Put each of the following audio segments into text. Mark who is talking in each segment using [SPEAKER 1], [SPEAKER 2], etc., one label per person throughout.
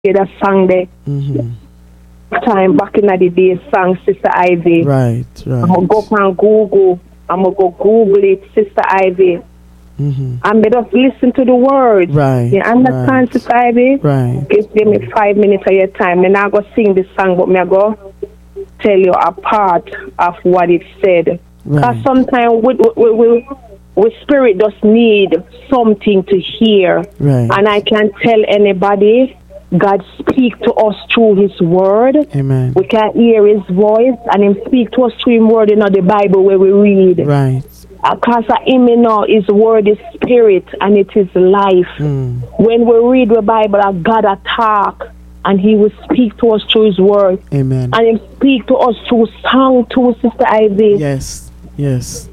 [SPEAKER 1] hear that song there. Time back in the day, song Sister Ivy.
[SPEAKER 2] Right.
[SPEAKER 1] I'm gonna go on Google. I'm gonna go Google it, Sister Ivy. And they just listen to the words.
[SPEAKER 2] Right.
[SPEAKER 1] You understand, Sister Ivy?
[SPEAKER 2] Right.
[SPEAKER 1] Give me 5 minutes of your time. And I go sing this song, but me I go tell you a part of what it said. Because sometimes we spirit just need something to hear.
[SPEAKER 2] Right.
[SPEAKER 1] And I can tell anybody, God speak to us through His word.
[SPEAKER 2] Amen.
[SPEAKER 1] We can hear His voice, and Him speak to us through His word in the Bible where we read.
[SPEAKER 2] Right.
[SPEAKER 1] Because Him know His word is spirit and it is life. When we read the Bible, God a talk, and He will speak to us through His word.
[SPEAKER 2] Amen.
[SPEAKER 1] And He speak to us through song too, Sister Ivy.
[SPEAKER 2] Yes. This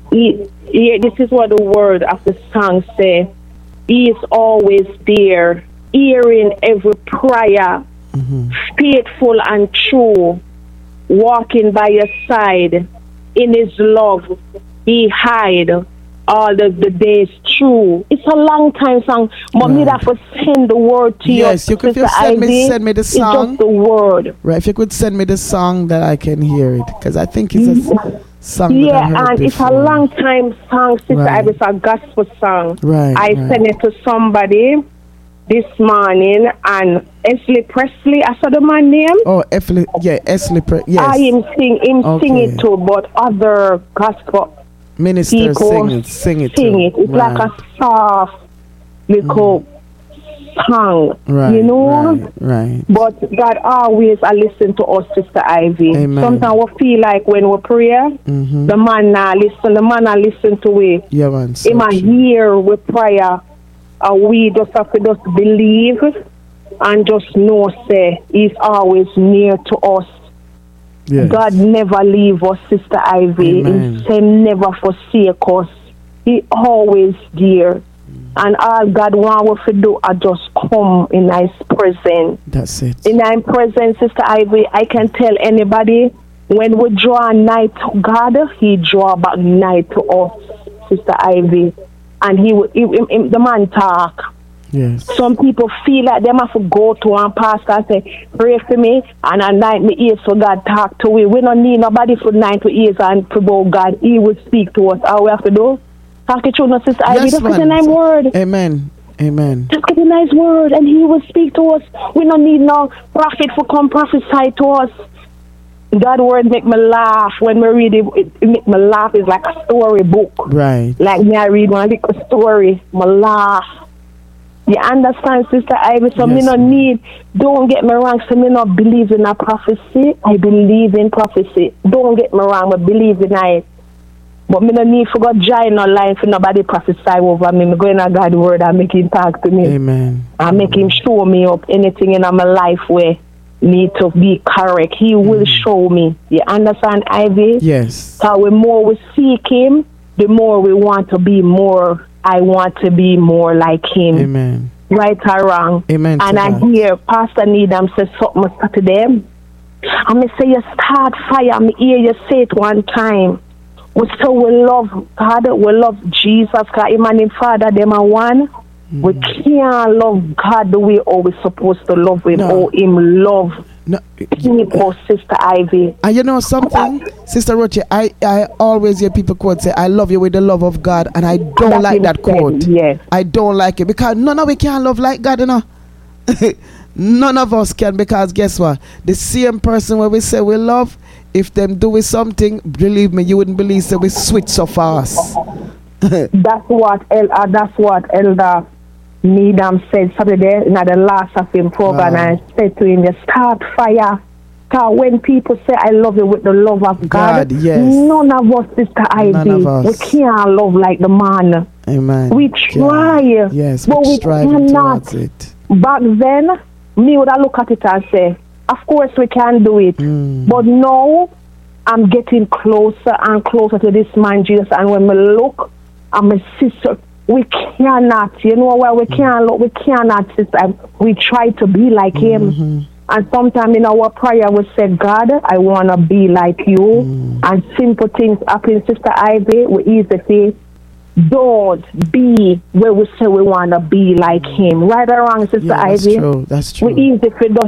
[SPEAKER 1] is what the word of the song say. He is always there, hearing every prayer, faithful and true, walking by your side. In His love, He hide all the days through. It's a long time song, but me that for send the word to you.
[SPEAKER 2] Yes, you could send me the song.
[SPEAKER 1] It's just the word.
[SPEAKER 2] Right, if you could send me the song that I can hear it, because I think it's a song that I heard
[SPEAKER 1] and
[SPEAKER 2] before.
[SPEAKER 1] it's a long time song, Sister Ivy. It's a gospel song.
[SPEAKER 2] Right.
[SPEAKER 1] I sent it to somebody this morning, and Esley Presley, I saw the man name.
[SPEAKER 2] Oh, Esley Presley, yes.
[SPEAKER 1] I sing it too, but other gospel
[SPEAKER 2] ministers
[SPEAKER 1] people
[SPEAKER 2] sing it.
[SPEAKER 1] It's like a soft little song, you know?
[SPEAKER 2] Right.
[SPEAKER 1] But God always listen to us, Sister Ivy.
[SPEAKER 2] Amen.
[SPEAKER 1] Sometimes we feel like when we pray, the man listen to it.
[SPEAKER 2] Yeah, man.
[SPEAKER 1] He might hear we prayer. We just have to just believe and just know, say, He's always near to us.
[SPEAKER 2] Yes.
[SPEAKER 1] God never leave us, Sister Ivy. He never forsake us. He always there. And all God wants us to do is just come in His presence.
[SPEAKER 2] That's it.
[SPEAKER 1] In His presence, Sister Ivy, I can tell anybody, when we draw nigh to God, He draw back nigh to us, Sister Ivy. And the man talk.
[SPEAKER 2] Yes.
[SPEAKER 1] Some people feel like they have to go to one pastor and say, pray for me, and anoint me ears for God talk to me. We don't need nobody for 9 years and to go God. He will speak to us. All we have to do, talk it through, Sister Ivy. Just get a nice word.
[SPEAKER 2] Amen.
[SPEAKER 1] Just get a nice word, and He will speak to us. We don't need no prophet to come prophesy to us. That word make me laugh. When we read it, it make me laugh. It's like a story book.
[SPEAKER 2] Right.
[SPEAKER 1] Like me, I read one little story, me laugh. You understand, Sister Ivy? So me no need, don't get me wrong, so me not believe in a prophecy. I believe in prophecy. Don't get me wrong, I believe in it. But me no need for God join online for nobody prophesy over me. Me go in God's word and make Him talk to me.
[SPEAKER 2] Amen.
[SPEAKER 1] And make Him show me up anything in my life where need to be correct. He will show me. You understand, Ivy?
[SPEAKER 2] Yes.
[SPEAKER 1] So the more we seek Him, the more we want to be more. I want to be more like Him.
[SPEAKER 2] Amen.
[SPEAKER 1] Right or wrong.
[SPEAKER 2] Amen.
[SPEAKER 1] And I hear Pastor Needham say something to them. And me say, you start fire. Me hear you say it one time. We love God. We love Jesus. Because Him and Him Father, them are one. We can't love God the way we're supposed to love Him, or Him love people, Sister Ivy.
[SPEAKER 2] And you know something, Sister Roche, I always hear people quote say, I love you with the love of God, and I don't like that quote.
[SPEAKER 1] Yes.
[SPEAKER 2] I don't like it, because none of we can love like God, you know. None of us can, because guess what? The same person where we say we love, if them do with something, believe me, you wouldn't believe, so we switch so fast.
[SPEAKER 1] That's what Elder Needham said Saturday in the last of him program. And I said to him, you start fire. Because when people say I love you with the love of God,
[SPEAKER 2] yes.
[SPEAKER 1] None of us, Sister Ivy, we can't love like the man.
[SPEAKER 2] Amen.
[SPEAKER 1] We try.
[SPEAKER 2] Yes,
[SPEAKER 1] but we
[SPEAKER 2] cannot.
[SPEAKER 1] Towards it. Back then, me would have look at it and say, of course we can do it. But now, I'm getting closer and closer to this man, Jesus. And when we look, I'm a sister. We cannot, you know where we cannot, sister. We try to be like Him. And sometimes in our prayer we say, God, I want to be like you. And simple things happen, Sister Ivy. We easy to don't be where we say we want to be like him. Right or wrong, Sister
[SPEAKER 2] Yeah,
[SPEAKER 1] Ivy?
[SPEAKER 2] that's true.
[SPEAKER 1] We easy for